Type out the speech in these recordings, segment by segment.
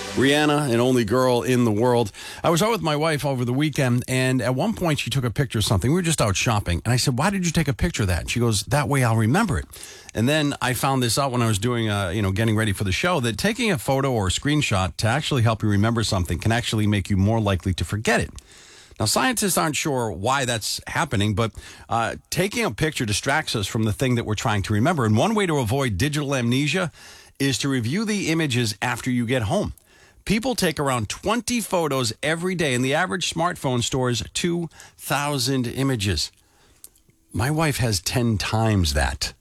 Rihanna, an only girl in the world. I was out with my wife over the weekend, and at one point she took a picture of something. We were just out shopping, and I said, "Why did you take a picture of that?" And she goes, "That way I'll remember it." And then I found this out when I was doing, getting ready for the show, that taking a photo or a screenshot to actually help you remember something can actually make you more likely to forget it. Now, scientists aren't sure why that's happening, but taking a picture distracts us from the thing that we're trying to remember. And one way to avoid digital amnesia is to review the images after you get home. People take around 20 photos every day, and the average smartphone stores 2,000 images. My wife has 10 times that.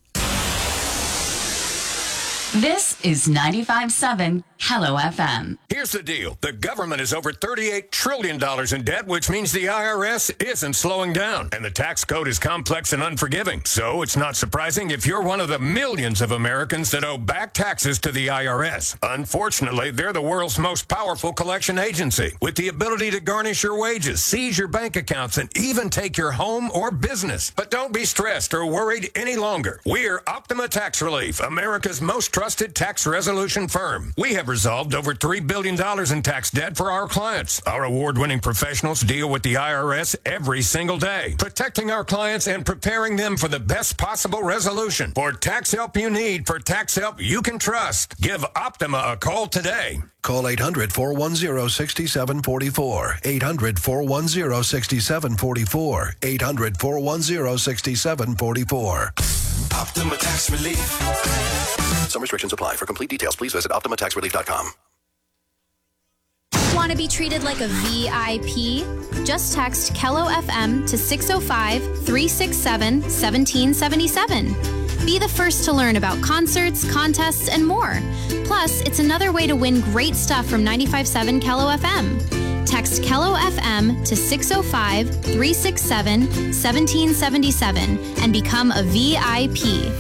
This is 95.7 Hello FM. Here's the deal. The government is over $38 trillion in debt, which means the IRS isn't slowing down. And the tax code is complex and unforgiving. So it's not surprising if you're one of the millions of Americans that owe back taxes to the IRS. Unfortunately, they're the world's most powerful collection agency, with the ability to garnish your wages, seize your bank accounts, and even take your home or business. But don't be stressed or worried any longer. We're Optima Tax Relief, America's most trusted tax resolution firm. We have resolved over $3 billion in tax debt for our clients. Our award-winning professionals deal with the IRS every single day, protecting our clients and preparing them for the best possible resolution. For tax help you need, for tax help you can trust, give Optima a call today. Call 800-410-6744. 800-410-6744. 800-410-6744. Optima Tax Relief. Some restrictions apply. For complete details, please visit OptimaTaxRelief.com. Want to be treated like a VIP? Just text Kello FM to 605-367-1777. Be the first to learn about concerts, contests, and more. Plus, it's another way to win great stuff from 95.7 Kello FM. Text Kello FM to 605-367-1777 and become a VIP.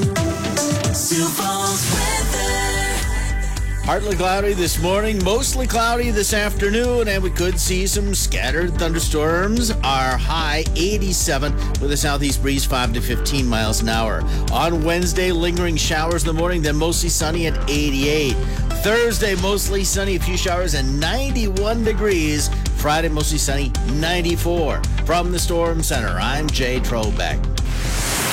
Partly cloudy this morning, mostly cloudy this afternoon, and we could see some scattered thunderstorms. Our high 87 with a southeast breeze 5 to 15 miles an hour. On Wednesday, lingering showers in the morning, then mostly sunny at 88. Thursday, mostly sunny, a few showers and 91 degrees. Friday, mostly sunny, 94. From the Storm Center, I'm Jay Trobeck.